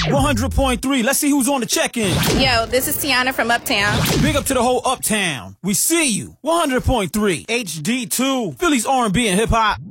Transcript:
100.3. Let's see who's on the check-in. Yo, this is Tiana from Uptown. Big up to the whole Uptown. We see you. 100.3. HD2. Philly's R&B and hip-hop.